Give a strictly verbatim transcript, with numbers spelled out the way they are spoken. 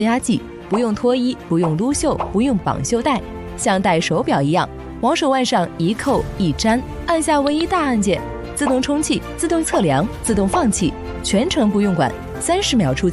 压剂，不用脱衣，不用撸袖，不用绑袖带，像戴手表一样，往手腕上一扣一粘，按下唯一大按键，自动充气、自动测量、自动放气，全程不用管，三十秒出